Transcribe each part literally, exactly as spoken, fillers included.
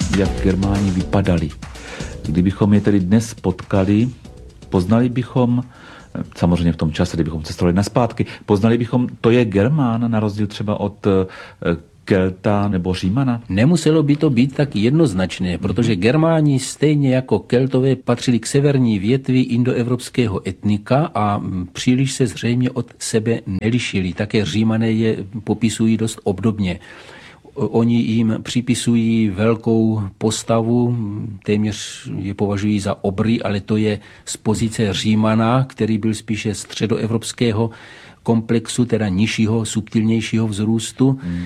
jak Germáni vypadali. Kdybychom je tedy dnes potkali, poznali bychom, samozřejmě v tom čase, kdybychom cestovali nazpátky, poznali bychom, to je Germán, na rozdíl třeba od Kelta nebo Římana? Nemuselo by to být tak jednoznačné, protože Germáni stejně jako Keltové patřili k severní větvi indoevropského etnika a příliš se zřejmě od sebe nelišili. Také Římané je popisují dost obdobně. Oni jim připisují velkou postavu, téměř je považují za obry, ale to je z pozice Římana, který byl spíše středoevropského komplexu, teda nižšího, subtilnějšího vzrůstu. Hmm.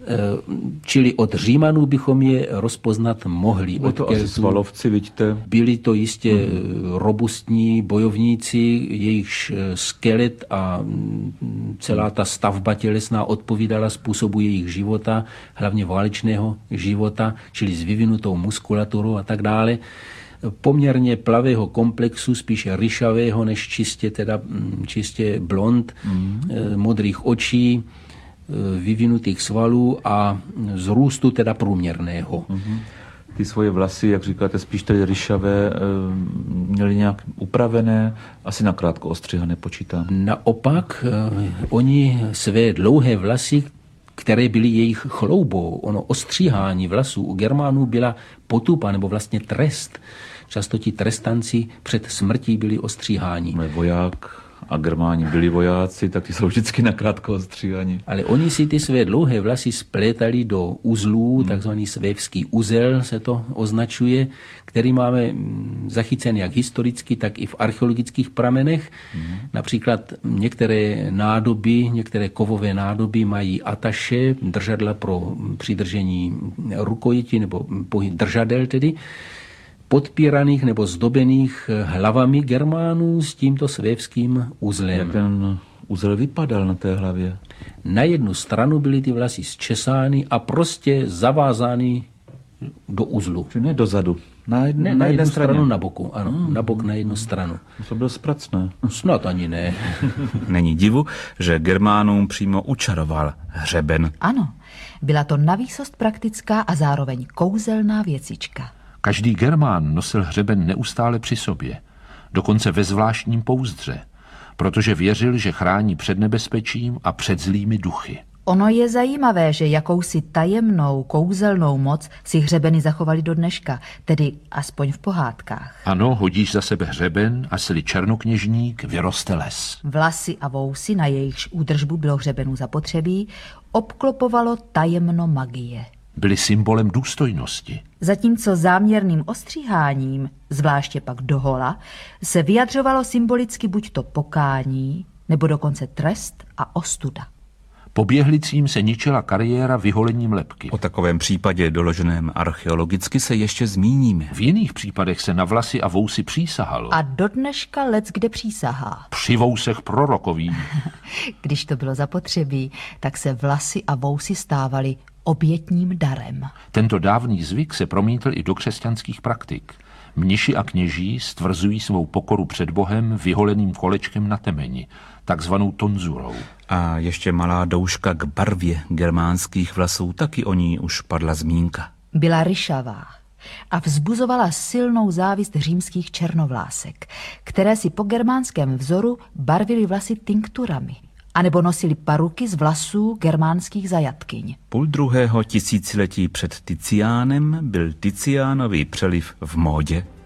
Čili od Římanů bychom je rozpoznat mohli. Byli to asi svalovci, vidíte? Byli to jistě hmm. robustní bojovníci, jejichž skelet a celá ta stavba tělesná odpovídala způsobu jejich života, hlavně válečného života, čili s vyvinutou muskulaturou a tak dále. Poměrně plavého komplexu, spíše ryšavého než čistě, teda, čistě blond, hmm. modrých očí, vyvinutých svalů a zrůstu teda průměrného. Mm-hmm. Ty svoje vlasy, jak říkáte, spíš tedy ryšavé, měly nějak upravené, asi nakrátko ostřihané, počítám. Naopak, oni své dlouhé vlasy, které byly jejich chloubou, ono ostříhání vlasů u Germánů byla potupa, nebo vlastně trest. Často ti trestanci před smrtí byli ostříháni. Voják a Germáni byli vojáci, tak ty jsou vždycky nakrátko ostříhaní. Ale oni si ty své dlouhé vlasy splétali do uzlů, hmm. takzvaný svévský uzel se to označuje, který máme zachycen jak historicky, tak i v archeologických pramenech. Hmm. Například některé nádoby, některé kovové nádoby mají ataše, držadla pro přidržení rukojeti nebo pohyb držadel tedy, podpíraných nebo zdobených hlavami Germánů s tímto svévským uzlem. Jak ten uzel vypadal na té hlavě? Na jednu stranu byly ty vlasy zčesány a prostě zavázány do uzlu. Či ne dozadu? Na, jedn, ne, na, na jednu straně. stranu na boku, ano, hmm. na bok na jednu stranu. To bylo spracné. Snad ani ne. Není divu, že Germánům přímo učaroval hřeben. Ano, byla to navýsost praktická a zároveň kouzelná věcička. Každý Germán nosil hřeben neustále při sobě, dokonce ve zvláštním pouzdře, protože věřil, že chrání před nebezpečím a před zlými duchy. Ono je zajímavé, že jakousi tajemnou, kouzelnou moc si hřebeny zachovali do dneška, tedy aspoň v pohádkách. Ano, hodíš za sebe hřeben a sli černokněžník, vyroste les. Vlasy a vousy, na jejichž údržbu bylo hřebenu zapotřebí, obklopovalo tajemno magie. Byly symbolem důstojnosti. Zatímco záměrným ostříháním, zvláště pak dohola, se vyjadřovalo symbolicky buď to pokání, nebo dokonce trest a ostuda. Poběhlicím se ničila kariéra vyholením lebky. O takovém případě doloženém archeologicky se ještě zmíníme. V jiných případech se na vlasy a vousy přísahalo. A do dneška lec kde přísahá. Při vousech prorokový. Když to bylo zapotřebí, tak se vlasy a vousy stávaly obětním darem. Tento dávný zvyk se promítl i do křesťanských praktik. Mniši a kněží stvrzují svou pokoru před Bohem vyholeným kolečkem na temeni, takzvanou tonzurou. A ještě malá douška k barvě germánských vlasů, taky o ní už padla zmínka. Byla ryšavá a vzbuzovala silnou závist římských černovlásek, které si po germánském vzoru barvily vlasy tinkturami, anebo nosili paruky z vlasů germánských zajatkyň. Půl druhého tisíciletí před Ticiánem byl Ticiánový přeliv v módě.